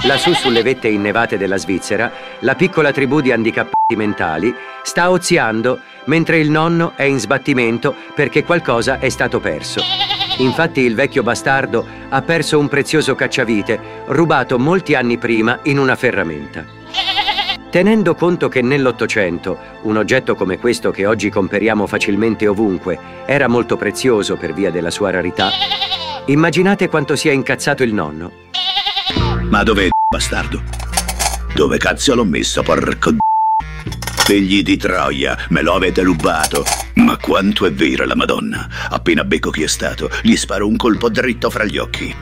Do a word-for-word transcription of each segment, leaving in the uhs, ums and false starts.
Lassù sulle vette innevate della Svizzera, la piccola tribù di handicappati mentali sta oziando mentre il nonno è in sbattimento perché qualcosa è stato perso. Infatti il vecchio bastardo ha perso un prezioso cacciavite rubato molti anni prima in una ferramenta. Tenendo conto che nell'Ottocento un oggetto come questo che oggi comperiamo facilmente ovunque era molto prezioso per via della sua rarità, immaginate quanto sia incazzato il nonno. Ma dov'è bastardo? Dove cazzo l'ho messo, porco d***o? Figli di Troia, me lo avete rubato. Ma quanto è vera la Madonna. Appena becco chi è stato, gli sparo un colpo dritto fra gli occhi.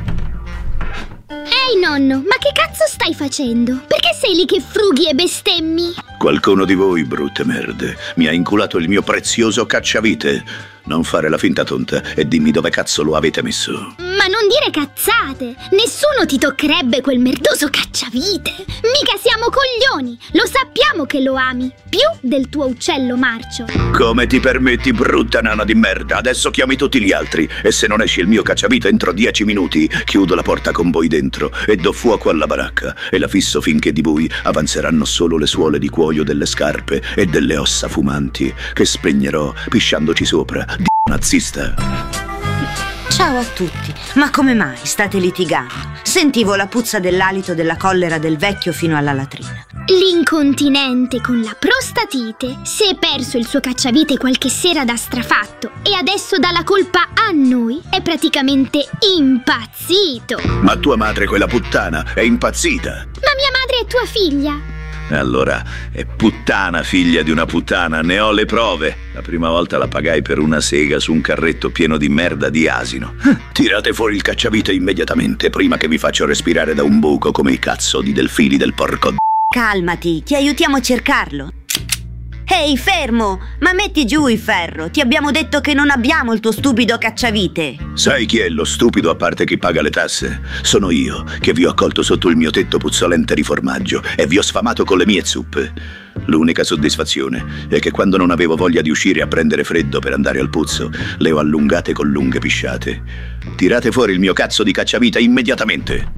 Ehi nonno, ma che cazzo stai facendo? Perché sei lì che frughi e bestemmi? Qualcuno di voi, brutte merde, mi ha inculato il mio prezioso cacciavite. Non fare la finta tonta e dimmi dove cazzo lo avete messo. Ma non dire cazzate! Nessuno ti toccherebbe quel merdoso cacciavite! Mica siamo coglioni! Lo sappiamo che lo ami! Più del tuo uccello marcio! Come ti permetti, brutta nana di merda? Adesso chiami tutti gli altri e se non esci il mio cacciavite entro dieci minuti chiudo la porta con voi dentro e do fuoco alla baracca e la fisso finché di voi avanzeranno solo le suole di cuoio delle scarpe e delle ossa fumanti che spegnerò pisciandoci sopra. Di nazista. Ciao a tutti, ma come mai state litigando? Sentivo la puzza dell'alito della collera del vecchio fino alla latrina. L'incontinente con la prostatite si è perso il suo cacciavite qualche sera da strafatto e adesso dà la colpa a noi. È praticamente impazzito. Ma tua madre, quella puttana, è impazzita. Ma mia madre è tua figlia. Allora, è puttana figlia di una puttana, ne ho le prove. La prima volta la pagai per una sega su un carretto pieno di merda di asino. Tirate fuori il cacciavite immediatamente, prima che vi faccio respirare da un buco come i cazzo di delfini del porco d***o. Calmati, ti aiutiamo a cercarlo. Ehi, fermo! Ma metti giù il ferro, ti abbiamo detto che non abbiamo il tuo stupido cacciavite. Sai chi è lo stupido a parte chi paga le tasse? Sono io, che vi ho accolto sotto il mio tetto puzzolente di formaggio e vi ho sfamato con le mie zuppe. L'unica soddisfazione è che quando non avevo voglia di uscire a prendere freddo per andare al puzzo, le ho allungate con lunghe pisciate. Tirate fuori il mio cazzo di cacciavite immediatamente.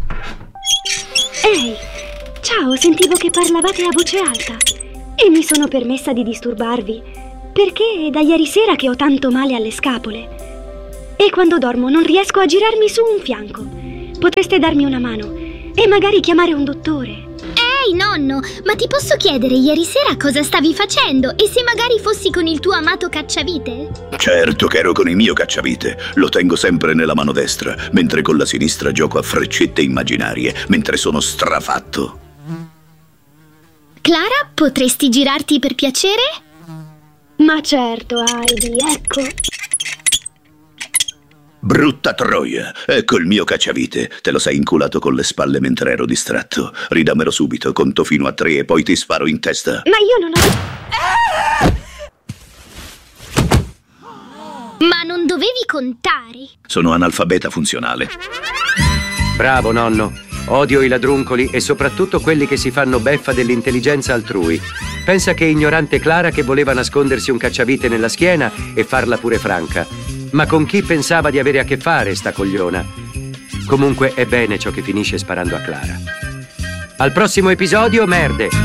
Ehi, ciao, sentivo che parlavate a voce alta. E mi sono permessa di disturbarvi, perché è da ieri sera che ho tanto male alle scapole. E quando dormo non riesco a girarmi su un fianco. Potreste darmi una mano e magari chiamare un dottore. Ehi nonno, ma ti posso chiedere ieri sera cosa stavi facendo e se magari fossi con il tuo amato cacciavite? Certo che ero con il mio cacciavite. Lo tengo sempre nella mano destra, mentre con la sinistra gioco a freccette immaginarie, mentre sono strafatto. Clara, potresti girarti per piacere? Ma certo, Heidi, ecco. Brutta troia, ecco il mio cacciavite. Te lo sei inculato con le spalle mentre ero distratto. Ridammelo subito, conto fino a tre e poi ti sparo in testa. Ma io non ho... Ma non dovevi contare. Sono analfabeta funzionale. Bravo nonno. Odio i ladruncoli e soprattutto quelli che si fanno beffa dell'intelligenza altrui. Pensa che ignorante Clara che voleva nascondersi un cacciavite nella schiena e farla pure franca. Ma con chi pensava di avere a che fare sta cogliona? Comunque è bene ciò che finisce sparando a Clara. Al prossimo episodio, merde!